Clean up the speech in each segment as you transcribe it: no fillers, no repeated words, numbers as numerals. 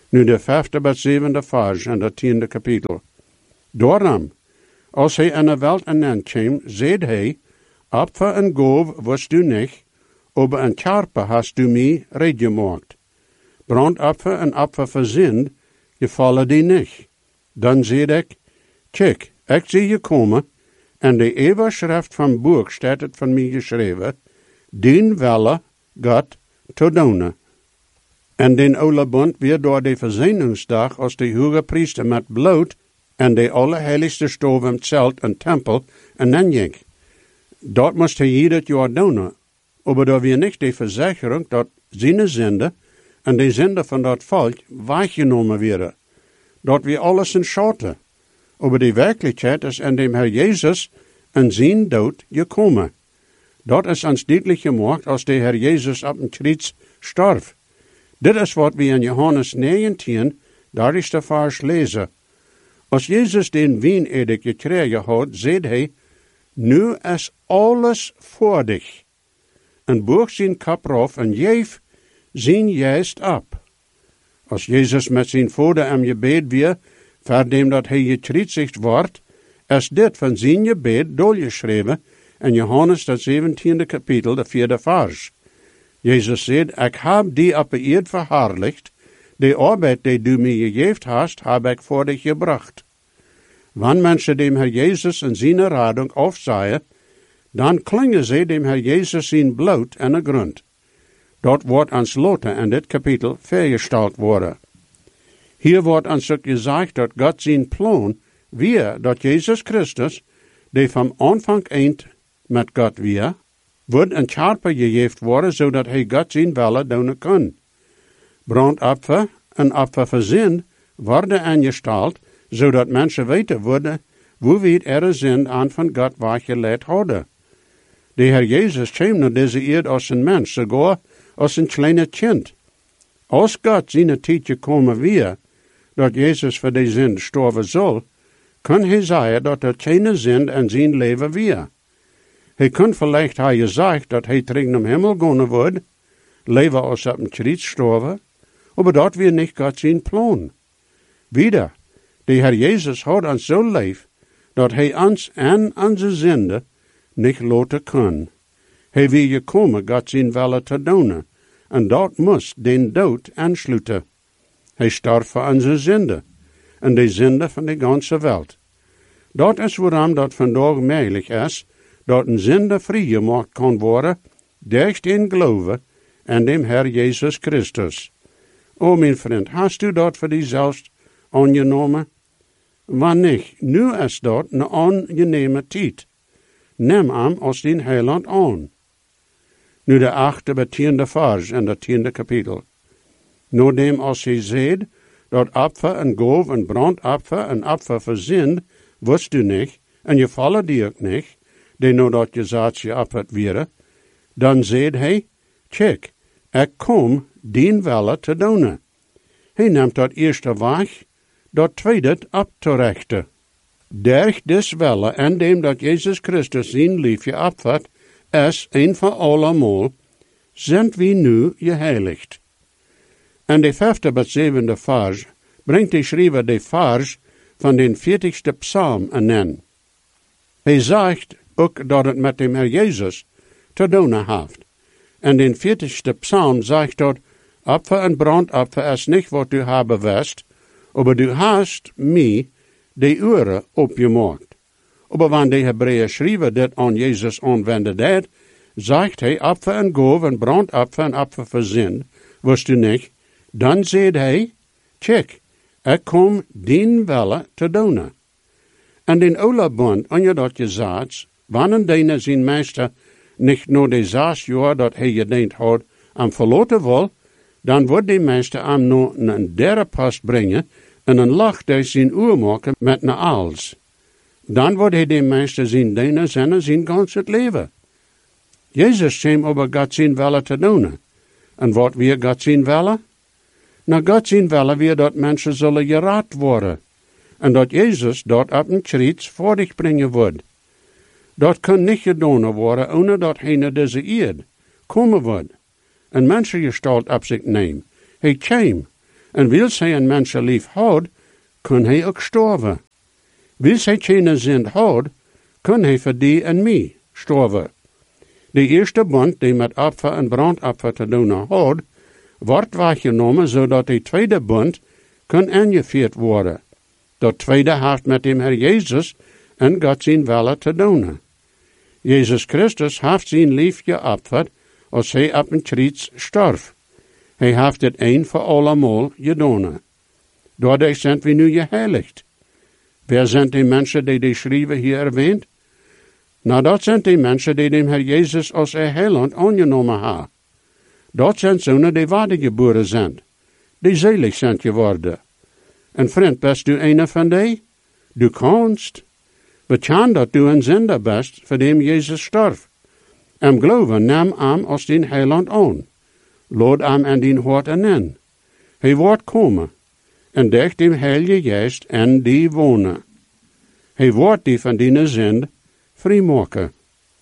Nu de 5e tot 7e vers en dat 10e kapitel. Daarom, als hij in de welt aankwam, zeid hij, Opfer en goof wist du nicht, aber een karpe hast du mij red gemaakt. Brandopfer en opfer voor zind, gevallen die nicht. Dan zeid ik, kijk, ik zie je komen, en de eeuwige schrift van boek staat het van mij geschreven, dien welle God te doen. En den oude bond weer door de verzoeningsdag als de hoge priester met bloed en de allerheiligste stof im zelt en tempel en dan ging. Dat moest hij ieder jaar doen, maar daar weer niet de verzekering dat zijn zinde en de zinde van dat volk weggenomen werden. Dat we alles in schoten. Maar de werkelijkheid is in dem Herr Jezus en zijn dood gekomen. Dat is ons duidelijk gemaakt als de Herr Jezus op een kruis starf. Dit is wat we in Johannes 19, daar is de vers lezen. Als Jezus den wijnedig gekregen had, zei hij, nu is alles voor dich. En boog zijn kap af en jeef zijn geest op. Als Jezus met zijn vader am gebed weer, verdem dat hij gekruisigd wordt, is dit van zijn gebed doorgeschreven in Johannes dat 17e kapitel, de 4e vers. Jezus zei, ik heb die op de eerd verherrlicht, de arbeid die du mij gegeven hast, heb ik voor dich gebracht. Wanneer mensen dem Herr Jezus en zijn radung afzaaien, dan klingen ze dem Herr Jezus zijn bloed en de grond. Dat wordt ons later in dit kapitel vergesteld worden. Hier wordt ons ook gezegd dat God zijn plan weer dat Jezus Christus, die van aanvang eind met God weer, wordt een karper gegeven worden, zodat hij God zijn wille doen kan. Brandopfer en opfer voor zin worden aangesteld, zodat mensen weten worden hoe we er zin aan van God weggeleid hadden. De Heer Jezus kwam naar deze eerd als een mens, sogar als een kleine kind. Als God zijn tijd gekomen weer, dat Jezus voor de zin sterven zal, kan hij zeggen dat er geen zin in zijn leven weer. Hij kan vielleicht hij gezegd dat hij terug naar hemel gaan wordt, leven als op een kruis sterven, maar dat weer niet God zijn plan. Wieder, de Heer Jezus had ons zo lief, dat hij ons en onze zinde niet laten kan. Hij wil gekomen God zijn wille te doen, en dat moest den dood aansluiten. Hij starf voor onze zinde, en de zinde van de ganse wereld. Dat is waarom dat vandaag mogelijk is, dat een zinde vrijgemaakt kan worden, durch den geloven en dem Herr Jezus Christus. O mijn vriend, hast u dat voor jezelf aangenomen? Wanneer niet, nu is dat een aangename tijd. Neem hem als den heiland aan. Nu de 8e bij 10e vers en dat 10e kapitel. Noordem als hij zeid, dat opfer en goof en brandopfer en opfer voor zin, wist u niet, en je vallen die ook niet, die nou dat je zaadje opfert wieren, dan zeid hij, kijk, ik kom dien welle te doen. Hij neemt dat eerste weg, dat tweede op te rechten. Durch des welle en dem dat Jezus Christus zijn liefje opvat, is een van allemaal, zijn we nu geheiligd. En de 5e tot 7e vers brengt de schrijver de vers van den 40ste psalm aan. Hij zegt ook dat het met dem Herr Jezus te doen heeft. En den 40ste psalm zegt dat Opfer en brandopfer is niet wat u hebben wist, maar du hast mij de uren opgemaakt. Maar wanneer de Hebreeën schrijver dit aan Jezus aanwenden deed, zegt hij opfer en goof en brandopfer en opfer voor zin, wist u niet, dan zei hij, kijk, ik kom dien wille te doen. En den oude bond, aan je dat je zegt, wanneer deine zijn meester niet nur de 6 jaar dat hij gediend had, am verloten wil, dan wordt de meester am nog een derde post brengen en een lach door zijn uur maken met een als. Dan wordt hij de meester zijn dienen zijn gans het leven. Jezus kwam over God zijn wille te doen. En wat weer God zijn wille? Nou, God zijn wille weer dat mensen zullen geraad worden. En dat Jezus dat op een kruis voor dich brengen wordt. Dat kan niet gedaan worden, ohne dat hij naar deze eerd komen wordt. Een mensengestalt op zich neemt. Hij kwam. En wil zij een mens lief houdt, kan hij ook sterven. Wil zij geen zin houdt, kan hij voor die en mij sterven. De eerste bond die met opfer en brandopfer te doen houdt, wordt waargenomen zodat de tweede bond kan aangevierd worden. Dat tweede heeft met dem Herr Jezus en God zijn wille te doen. Jezus Christus heeft zijn lief geopferd als hij op een kruis stierf. Hij heeft het een voor allemaal gedaan. Doordat zijn we nu geheiligd. Wer zijn die mensen die de schrijver hier erwähnt? Nou, dat zijn die mensen die dem Herr Jezus als heiland aangenomen hebben. Dat zijn zonen die wedergeboren zijn, die zelig zijn geworden. En vriend, best du een van die? Du kanst. Bekend dat du een zender best, voor dem Jezus stierf. En geloven nam hem als den heiland aan. Lood hem en den hart aan. Hij wordt komen, en dekt dem Heilige Geest en die wonen. Hij wordt die van die zend vrijmaken.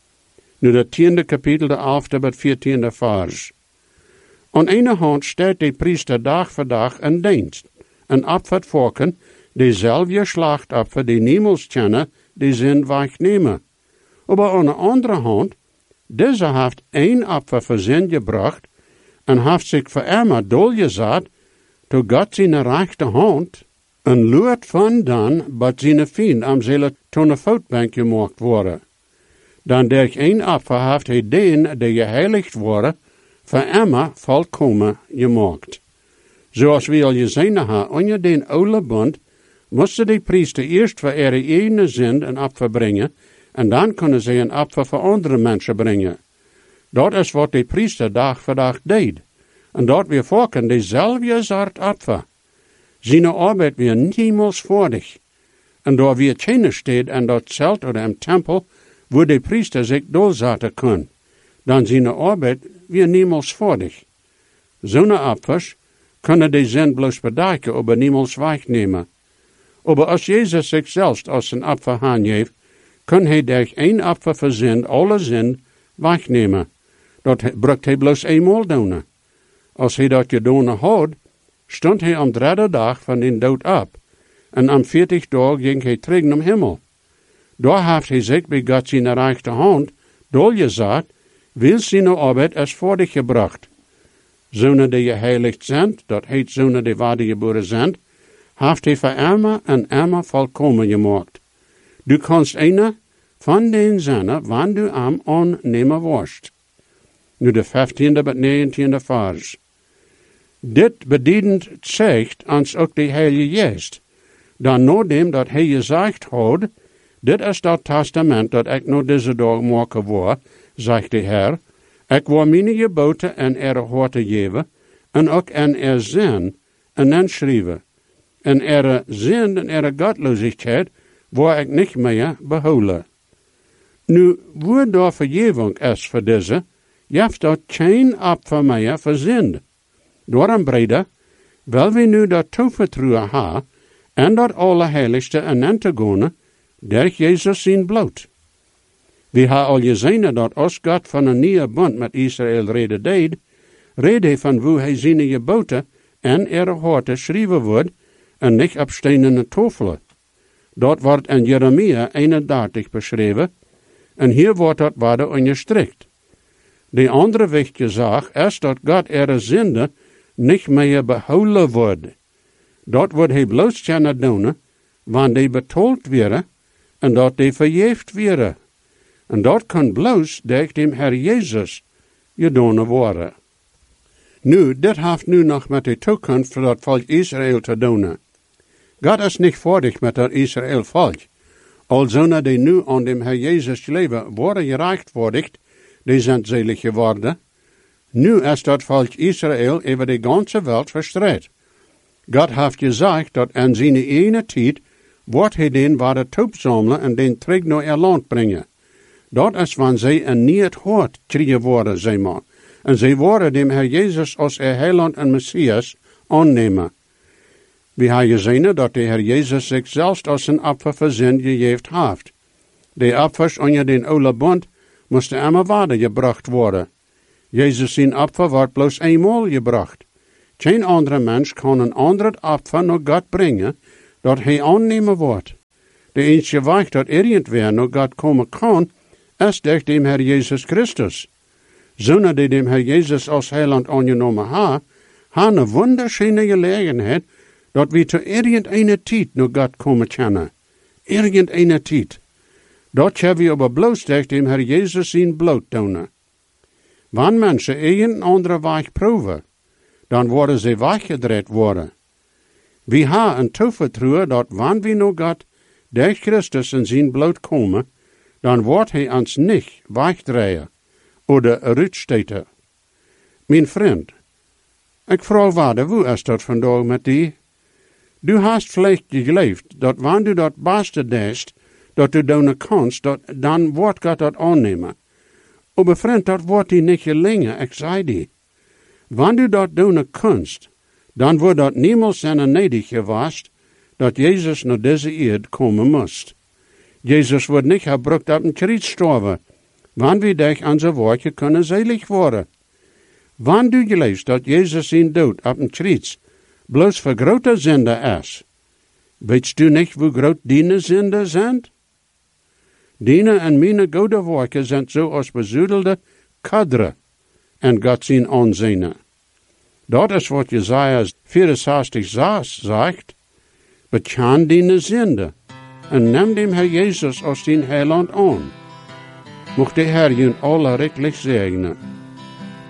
Nu dat 10e kapitel, de 11e tot 14e vers. Aan ene hand staat de priester dag voor dag een dienst, en opvat volken, die zelfde slachtoffer die niemals kennen, die zin wegnemen. Maar aan de andere hand, deze heeft één opfer voor zin gebracht, en heeft zich voor immer doorgezet, to God zijn rechte hand, en luurt van dan, wat zijn vriend am zele ton een voetbank gemaakt worden. Dan durch één opfer heeft hij den, die geheiligd worden, voor immer volkomen gemaakt. Zoals we al gezien hebben, onder den oude bond, moesten de priester eerst voor ihre eigen zin een opfer brengen, en dan kunnen ze een opfer voor andere mensen brengen. Dat is wat de priester dag voor dag deed. En dat we volken dezelfde soort opfer. Zijn arbeid weer niemals voordig. En door weer tjenen steed en dat zelt oder im tempel, wo de priester zich doorzetten kan. Dan zijn arbeid weer niemals voordig. Zo'n opfers kunnen de zin bloos bedekken, maar niemals wegnemen. Maar als Jezus zichzelf als een opfer aangeeft, kan hij durch één opfer voor zin alle zin wegnemen. Dat brukt hij bloos eenmaal doen. Als hij dat gedaan had, stond hij am derde dag van den dood op, en am 40 dag ging hij terug naar hemel. Daar heeft hij zich bij God zijn rechte hand doorgezet, wil zijn arbeid als voordig gebracht. Zonen die geheiligd zijn, dat heet zonen die wedergeboren zijn, heeft hij voor immer en immer volkomen gemaakt. Du kannst een van den zinnen, wanneer du hem aannemen worst. Nu de 15e tot 19e vers. Dit bedienend zegt ons ook de Heilige Geest. Dan nadat dat hij gezegd had, dit is dat testament dat ik nog deze dag maken word, zegt de Heer, ik wil mijn geboten en harten geven, en ook en zin en schrijven. En zin en godloosheid wil ik niet meer behouden. Nu, waar daar vergeving is voor deze, heeft dat geen opfer meer voor zin. Daarom, breder, wel we nu dat toevertrouwen hebben, en dat Allerheiligste en aan te gaan, durch Jezus zijn bloed. We hebben al gezien dat als God van een nieuwe bond met Israël reden deed, reden van hoe hij zijn geboten en harten schrijven wordt, en niet op stenen tafelen. Dat wordt in Jeremia 31 beschreven, en hier wordt dat worden onderstrikt. De andere wichtige zaak is dat God zinde niet meer behouden wordt. Dat wordt hij bloos kunnen doen, wanneer die betaald werden, en dat die vergeefd werden. En dat kan bloos door dem Herr Jezus gedaan worden. Nu, dit heeft nu nog met de toekomst voor dat volk Israël te doen. God is niet voordig met dat Israël volk. Alzona die nu aan dem Herr Jezus leven worden gerechtvaardigd, die zijn zelig geworden. Nu is dat volk Israël over de ganze wereld verstrekt. God heeft gezegd dat in zijn ene tijd wordt hij den waar opzamelen en den terug naar ihr land brengen. Dat is wanneer zij een nieuw hart krijgen worden, zeg maar. En zij worden dem Herr Jezus als heiland en Messias aannemen. We hebben gezien dat de Herr Jezus zichzelf als een opfer voor zin gegeven heeft. De opfers onder den oude bond moesten immer weitergebracht worden. Jezus zijn opfer wordt bloos eenmaal gebracht. Geen andere mens kan een ander Opfer naar God brengen, dat hij aannemen wordt. De enige weg dat irgendwer naar God komen kan, is door dem Herr Jezus Christus. Zonder die dem Herr Jezus als heiland aangenomen hebben een wunderschöne gelegenheid, dat we te irgendeine tijd naar God komen kunnen. Irgendeine tijd. Dat hebben we aber bloos door dem Herr Jezus zijn bloot doen. Wanneer mensen een andere weg proeven, dan worden ze weggedreid worden. We hebben een toevertrouwen dat wanneer we naar God door Christus in zijn bloot komen, dan wordt hij ons niet wegdraaien oder uitsteken. Mijn vriend, ik vraag waarde, hoe is dat vandaag met die? Du hast vielleicht geleefd, dat wanneer du dat beste deed, dat du doen kannst, dan wordt God dat aannemen. Aber vriend, dat wordt die niet gelingen, ik zei die. Wanneer du dat doen kannst, dan wordt dat niemals zijn nedig geweest, dat Jezus naar deze eerd komen moest. Jezus wordt niet gebruikt op een kruis sterven, wanneer we durch aan zijn woordje kunnen zelig worden. Wanneer du geleefd dat Jezus zijn dood op een kruis bloos voor grote zonde is, weet du niet hoe groot die zonde zijn? Dine en mijn goede werken zijn zoals bezoedelde kaderen en God zijn aanzien. Dat is wat Jesaja 64,6 zegt. Bekan die zonde en neem dem Herr Jezus als den Heiland aan. Mocht de Herr je alle rechtlich segnen.